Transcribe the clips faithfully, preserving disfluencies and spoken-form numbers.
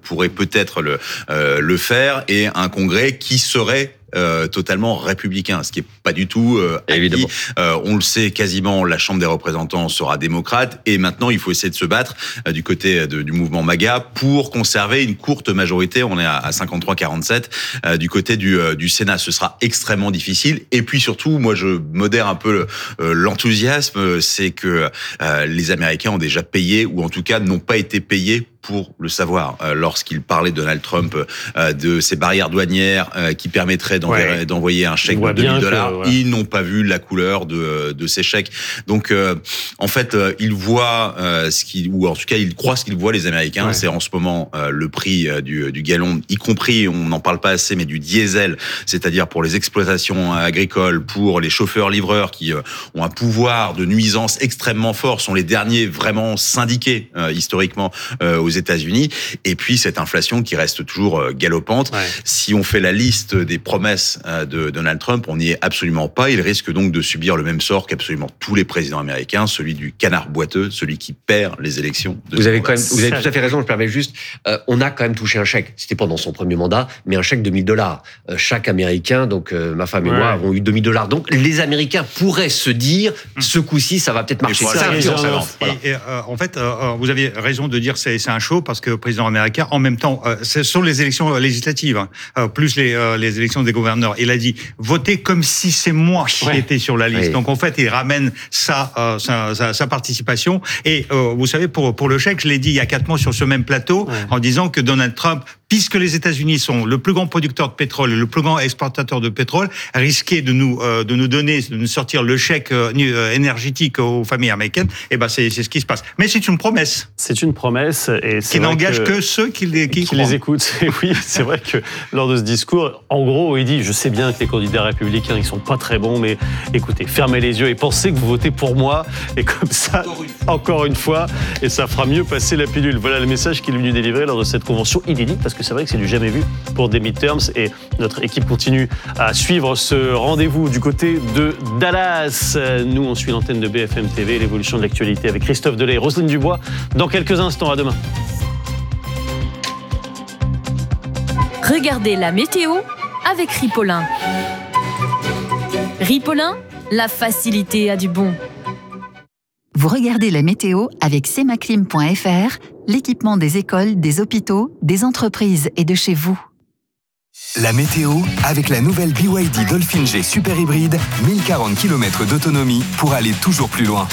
pourrait peut-être le, euh, le faire, et un Congrès qui serait Euh, totalement républicain, ce qui est pas du tout euh, évidemment. Euh, on le sait, quasiment la Chambre des représentants sera démocrate, et maintenant il faut essayer de se battre euh, du côté de, du mouvement MAGA pour conserver une courte majorité. On est à, à cinquante-trois quarante-sept euh, du côté du, euh, du Sénat. Ce sera extrêmement difficile. Et puis surtout, moi je modère un peu le, euh, l'enthousiasme, c'est que euh, les Américains ont déjà payé, ou en tout cas n'ont pas été payés pour le savoir. Euh, lorsqu'il parlait, Donald Trump, euh, de ces barrières douanières euh, qui permettraient d'envoyer, ouais. d'envoyer un chèque de deux mille dollars, que, ouais. ils n'ont pas vu la couleur de, de ces chèques. Donc, euh, en fait, euh, ils voient euh, ce qu'ils, ou en tout cas, ils croient ce qu'ils voient, les Américains. Ouais. C'est en ce moment euh, le prix euh, du, du gallon, y compris, on n'en parle pas assez, mais du diesel, c'est-à-dire pour les exploitations agricoles, pour les chauffeurs-livreurs qui euh, ont un pouvoir de nuisance extrêmement fort, sont les derniers vraiment syndiqués euh, historiquement euh, aux États-Unis, et puis cette inflation qui reste toujours galopante. Ouais. Si on fait la liste des promesses de Donald Trump, on n'y est absolument pas. Il risque donc de subir le même sort qu'absolument tous les présidents américains, celui du canard boiteux, celui qui perd les élections. De vous avez quand même, vous avez tout à fait raison. Je permets juste, euh, on a quand même touché un chèque. C'était pendant son premier mandat, mais un chèque de mille dollars. Euh, chaque Américain, donc euh, ma femme et ouais. moi, avons eu deux mille dollars. Donc les Américains pourraient se dire, mmh. ce coup-ci, ça va peut-être marcher. Ça, et, voilà. et, et, euh, en fait, euh, vous avez raison de dire que c'est, c'est un chaud, parce que le président américain, en même temps, euh, ce sont les élections législatives, hein, euh, plus les, euh, les élections des gouverneurs. Il a dit, votez comme si c'est moi qui ouais. étais sur la liste. Oui. Donc en fait, il ramène sa, euh, sa, sa, sa participation. Et euh, vous savez, pour, pour le chèque, je l'ai dit il y a quatre mois sur ce même plateau, ouais. en disant que Donald Trump, puisque les États-Unis sont le plus grand producteur de pétrole et le plus grand exportateur de pétrole, risquait de nous euh, de nous donner, de nous sortir le chèque euh, énergétique aux familles américaines. Et ben c'est c'est ce qui se passe. Mais c'est une promesse. C'est une promesse et c'est qui n'engage que, que ceux qui les qui, qui les écoutent. Et oui, c'est vrai que lors de ce discours, en gros, il dit, je sais bien que les candidats républicains ils sont pas très bons, mais écoutez, fermez les yeux et pensez que vous votez pour moi, et comme ça, encore une fois, encore une fois et ça fera mieux passer la pilule. Voilà le message qu'il est venu délivrer lors de cette convention inédite, parce que c'est vrai que c'est du jamais vu pour des midterms, et notre équipe continue à suivre ce rendez-vous du côté de Dallas. Nous, on suit l'antenne de B F M T V, l'évolution de l'actualité avec Christophe Delay et Roselyne Dubois dans quelques instants. À demain. Regardez la météo avec Ripolin. Ripolin, la facilité a du bon. Vous regardez la météo avec semaclim point f r, l'équipement des écoles, des hôpitaux, des entreprises et de chez vous. La météo avec la nouvelle B Y D Dolphin G Super Hybride, mille quarante kilomètres d'autonomie pour aller toujours plus loin.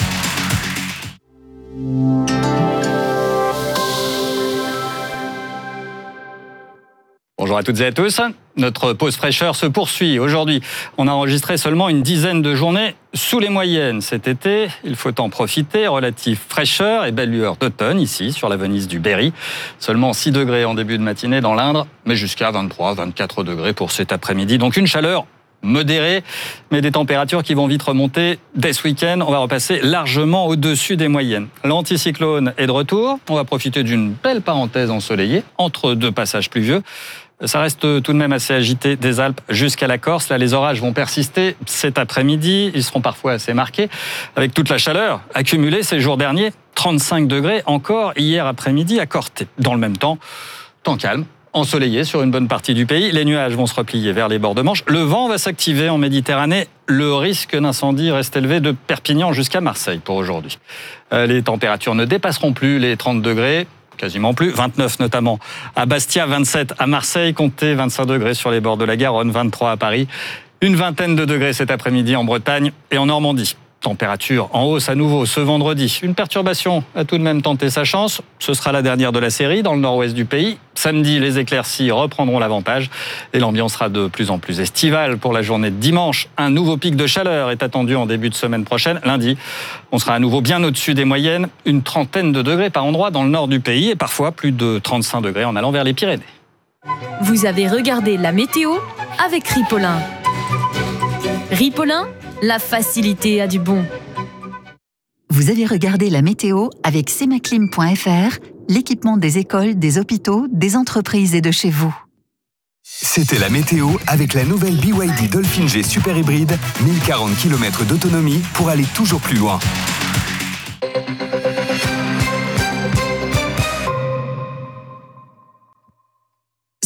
Bonjour à toutes et à tous. Notre pause fraîcheur se poursuit. Aujourd'hui, on a enregistré seulement une dizaine de journées sous les moyennes cet été. Il faut en profiter. Relative fraîcheur et belle lueur d'automne ici, sur la Venise du Berry. Seulement six degrés en début de matinée dans l'Indre, mais jusqu'à vingt-trois, vingt-quatre degrés pour cet après-midi. Donc une chaleur modérée, mais des températures qui vont vite remonter dès ce week-end. On va repasser largement au-dessus des moyennes. L'anticyclone est de retour. On va profiter d'une belle parenthèse ensoleillée entre deux passages pluvieux. Ça reste tout de même assez agité des Alpes jusqu'à la Corse. Là, les orages vont persister cet après-midi. Ils seront parfois assez marqués, avec toute la chaleur accumulée ces jours derniers. trente-cinq degrés encore hier après-midi à Corté. Dans le même temps, temps calme, ensoleillé sur une bonne partie du pays. Les nuages vont se replier vers les bords de Manche. Le vent va s'activer en Méditerranée. Le risque d'incendie reste élevé de Perpignan jusqu'à Marseille pour aujourd'hui. Les températures ne dépasseront plus les trente degrés. Quasiment plus, vingt-neuf notamment à Bastia, vingt-sept à Marseille, comptez vingt-cinq degrés sur les bords de la Garonne, vingt-trois à Paris, une vingtaine de degrés cet après-midi en Bretagne et en Normandie. Température en hausse à nouveau ce vendredi. Une perturbation a tout de même tenté sa chance. Ce sera la dernière de la série dans le nord-ouest du pays. Samedi, les éclaircies reprendront l'avantage et l'ambiance sera de plus en plus estivale pour la journée de dimanche. Un nouveau pic de chaleur est attendu en début de semaine prochaine. Lundi, on sera à nouveau bien au-dessus des moyennes. Une trentaine de degrés par endroit dans le nord du pays et parfois plus de trente-cinq degrés en allant vers les Pyrénées. Vous avez regardé la météo avec Ripolin. Ripolin, la facilité a du bon. Vous avez regardé la météo avec semaclim point f r, l'équipement des écoles, des hôpitaux, des entreprises et de chez vous. C'était la météo avec la nouvelle B Y D Dolphin G Super Hybride, mille quarante kilomètres d'autonomie pour aller toujours plus loin.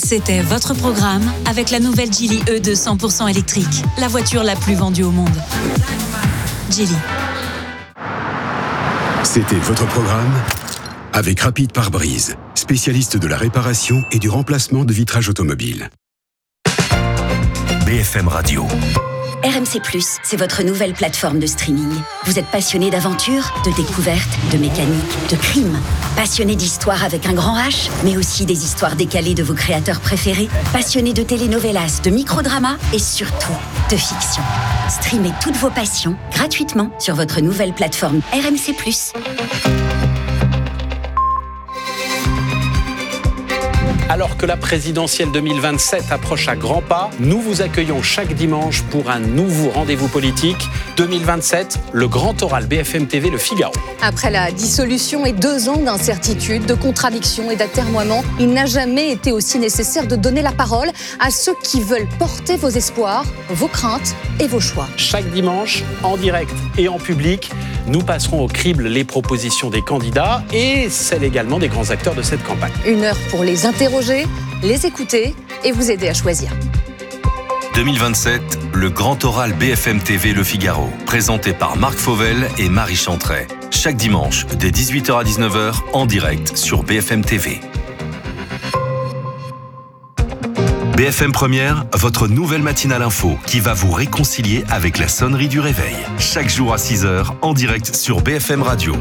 C'était votre programme avec la nouvelle Geely E deux cent pour cent électrique, la voiture la plus vendue au monde. Geely. C'était votre programme avec Rapide Pare-Brise, spécialiste de la réparation et du remplacement de vitrage automobile. B F M Radio. R M C plus, c'est votre nouvelle plateforme de streaming. Vous êtes passionné d'aventure, de découverte, de mécanique, de crime. Passionné d'histoire avec un grand H, mais aussi des histoires décalées de vos créateurs préférés. Passionné de telenovelas, de microdramas et surtout de fiction. Streamez toutes vos passions gratuitement sur votre nouvelle plateforme R M C plus. Alors que la présidentielle deux mille vingt-sept approche à grands pas, nous vous accueillons chaque dimanche pour un nouveau rendez-vous politique. deux mille vingt-sept, le grand oral B F M T V Le Figaro. Après la dissolution et deux ans d'incertitude, de contradictions et d'atermoiements, il n'a jamais été aussi nécessaire de donner la parole à ceux qui veulent porter vos espoirs, vos craintes et vos choix. Chaque dimanche, en direct et en public, nous passerons au crible les propositions des candidats et celles également des grands acteurs de cette campagne. Une heure pour les interroger, les écouter et vous aider à choisir. deux mille vingt-sept, le grand oral B F M T V Le Figaro, présenté par Marc Fauvel et Marie Chantray. Chaque dimanche, dès dix-huit heures à dix-neuf heures, en direct sur B F M T V. B F M Première, votre nouvelle matinale info qui va vous réconcilier avec la sonnerie du réveil. Chaque jour à six heures, en direct sur B F M Radio.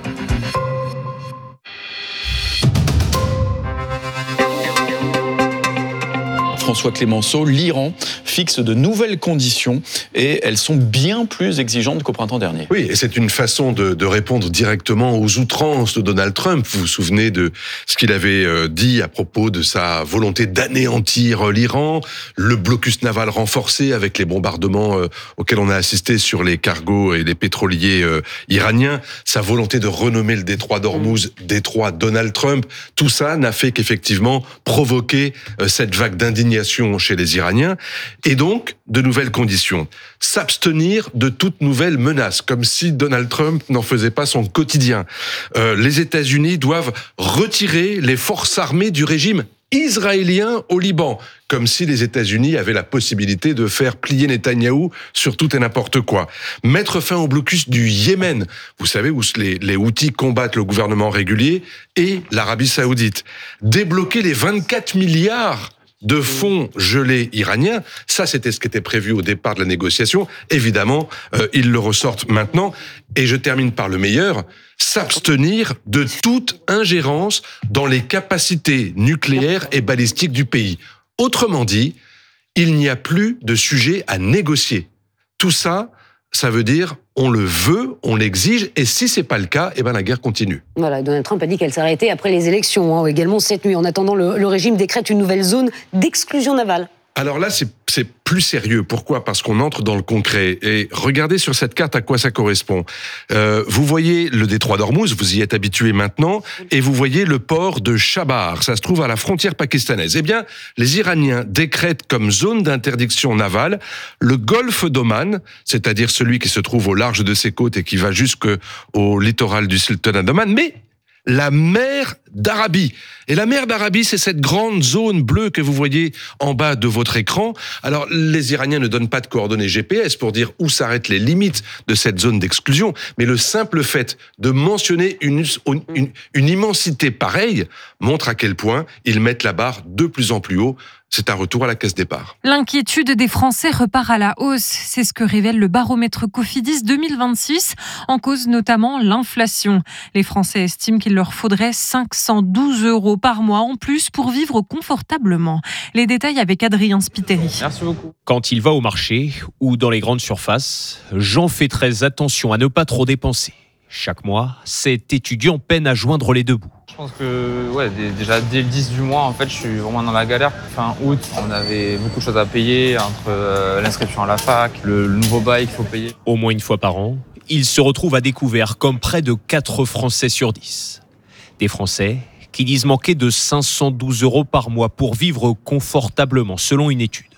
François Clémenceau, l'Iran fixe de nouvelles conditions et elles sont bien plus exigeantes qu'au printemps dernier. Oui, et c'est une façon de, de répondre directement aux outrances de Donald Trump. Vous vous souvenez de ce qu'il avait dit à propos de sa volonté d'anéantir l'Iran, le blocus naval renforcé avec les bombardements auxquels on a assisté sur les cargos et les pétroliers iraniens, sa volonté de renommer le détroit d'Ormuz détroit Donald Trump. Tout ça n'a fait qu'effectivement provoquer cette vague d'indignation chez les Iraniens, et donc de nouvelles conditions. S'abstenir de toute nouvelle menace, comme si Donald Trump n'en faisait pas son quotidien. Euh, les États-Unis doivent retirer les forces armées du régime israélien au Liban, comme si les États-Unis avaient la possibilité de faire plier Netanyahou sur tout et n'importe quoi. Mettre fin au blocus du Yémen, vous savez, où les, les Houthis combattent le gouvernement régulier, et l'Arabie Saoudite. Débloquer les vingt-quatre milliards de fonds gelés iraniens, ça c'était ce qui était prévu au départ de la négociation. Évidemment, euh, ils le ressortent maintenant. Et je termine par le meilleur, s'abstenir de toute ingérence dans les capacités nucléaires et balistiques du pays. Autrement dit, il n'y a plus de sujet à négocier. Tout ça, ça veut dire on le veut, on l'exige, et si c'est pas le cas, eh ben la guerre continue. Voilà, Donald Trump a dit qu'elle s'arrêtait après les élections, hein, également cette nuit. En attendant, le, le régime décrète une nouvelle zone d'exclusion navale. Alors là, c'est, c'est plus sérieux. Pourquoi ? Parce qu'on entre dans le concret. Et regardez sur cette carte à quoi ça correspond. Euh, vous voyez le détroit d'Ormuz, vous y êtes habitué maintenant, et vous voyez le port de Chabar. Ça se trouve à la frontière pakistanaise. Eh bien, les Iraniens décrètent comme zone d'interdiction navale le golfe d'Oman, c'est-à-dire celui qui se trouve au large de ses côtes et qui va jusqu'au littoral du sultanat d'Oman, mais la mer d'Arabie. Et la mer d'Arabie, c'est cette grande zone bleue que vous voyez en bas de votre écran. Alors, les Iraniens ne donnent pas de coordonnées G P S pour dire où s'arrêtent les limites de cette zone d'exclusion, mais le simple fait de mentionner une, une, une immensité pareille montre à quel point ils mettent la barre de plus en plus haut. C'est un retour à la case départ. L'inquiétude des Français repart à la hausse. C'est ce que révèle le baromètre Cofidis deux mille vingt-six, en cause notamment l'inflation. Les Français estiment qu'il leur faudrait cinq cent douze euros par mois en plus pour vivre confortablement. Les détails avec Adrien Spiteri. Merci beaucoup. Quand il va au marché ou dans les grandes surfaces, Jean fait très attention à ne pas trop dépenser. Chaque mois, cet étudiant peine à joindre les deux bouts. Je pense que ouais, déjà dès le dix du mois, en fait, je suis vraiment dans la galère. Fin août, on avait beaucoup de choses à payer entre euh, l'inscription à la fac, le, le nouveau bail qu'il faut payer. Au moins une fois par an, il se retrouve à découvert comme près de quatre Français sur dix. Des Français qui disent manquer de cinq cent douze euros par mois pour vivre confortablement, selon une étude.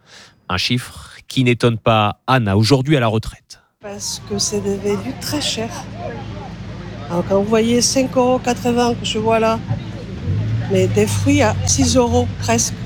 Un chiffre qui n'étonne pas Anna, aujourd'hui à la retraite. Parce que c'est devenu très cher. Alors quand vous voyez cinq euros quatre-vingts que je vois là, mais des fruits à six euros presque.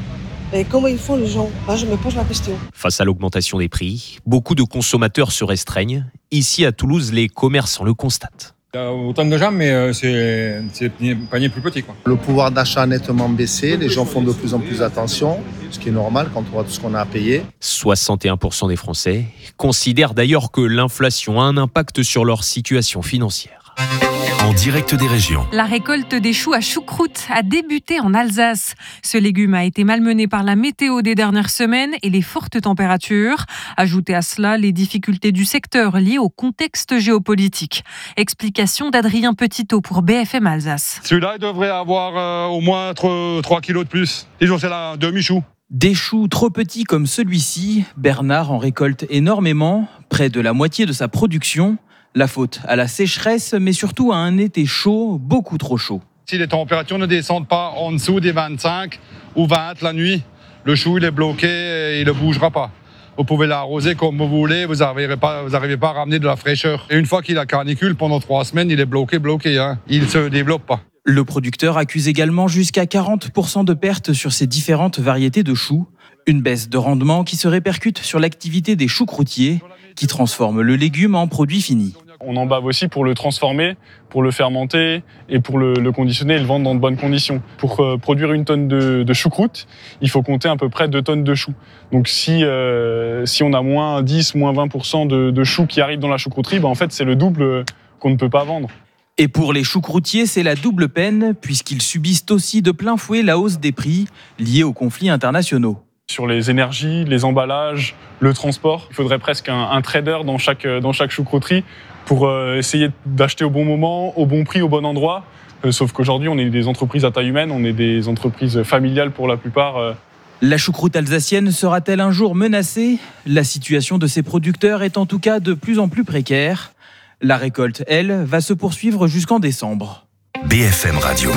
Et comment ils font les gens? Là, je me pose la question. Face à l'augmentation des prix, beaucoup de consommateurs se restreignent. Ici à Toulouse, les commerçants le constatent. Il y a autant de gens, mais c'est, c'est un panier plus petit, quoi. Le pouvoir d'achat a nettement baissé, les gens font de plus en plus attention, ce qui est normal quand on voit tout ce qu'on a à payer. soixante et un pour cent des Français considèrent d'ailleurs que l'inflation a un impact sur leur situation financière. En direct des régions. La récolte des choux à choucroute a débuté en Alsace. Ce légume a été malmené par la météo des dernières semaines et les fortes températures. Ajoutez à cela les difficultés du secteur liées au contexte géopolitique. Explication d'Adrien Petitot pour B F M Alsace. Celui-là, il devrait avoir euh, au moins trois kilos de plus. Disons, c'est la demi-chou. Des choux trop petits comme celui-ci, Bernard en récolte énormément, près de la moitié de sa production. La faute à la sécheresse, mais surtout à un été chaud, beaucoup trop chaud. Si les températures ne descendent pas en dessous des vingt-cinq ou vingt la nuit, le chou il est bloqué et il ne bougera pas. Vous pouvez l'arroser comme vous voulez, vous n'arrivez pas, vous n'arrivez pas à ramener de la fraîcheur. Et une fois qu'il a canicule, pendant trois semaines, il est bloqué, bloqué. Hein. Il ne se développe pas. Le producteur accuse également jusqu'à quarante pour cent de pertes sur ces différentes variétés de choux. Une baisse de rendement qui se répercute sur l'activité des choucroutiers, qui transforment le légume en produit fini. On en bave aussi pour le transformer, pour le fermenter et pour le, le conditionner et le vendre dans de bonnes conditions. Pour euh, produire une tonne de, de choucroute, il faut compter à peu près deux tonnes de choux. Donc si, euh, si on a moins dix, moins vingt pour cent de, de choux qui arrivent dans la choucrouterie, bah en fait c'est le double qu'on ne peut pas vendre. Et pour les choucroutiers, c'est la double peine, puisqu'ils subissent aussi de plein fouet la hausse des prix liés aux conflits internationaux. Sur les énergies, les emballages, le transport, il faudrait presque un, un trader dans chaque, dans chaque choucrouterie pour euh, essayer d'acheter au bon moment, au bon prix, au bon endroit. Euh, sauf qu'aujourd'hui, on est des entreprises à taille humaine, on est des entreprises familiales pour la plupart. Euh. La choucroute alsacienne sera-t-elle un jour menacée ? La situation de ses producteurs est en tout cas de plus en plus précaire. La récolte, elle, va se poursuivre jusqu'en décembre. B F M Radio.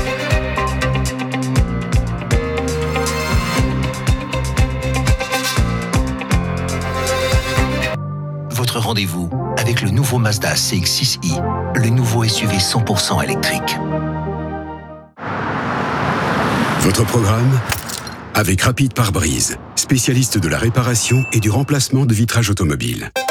Votre rendez-vous avec le nouveau Mazda C X six i, le nouveau S U V cent pour cent électrique. Votre programme avec Rapide Pare-Brise, spécialiste de la réparation et du remplacement de vitrage automobile.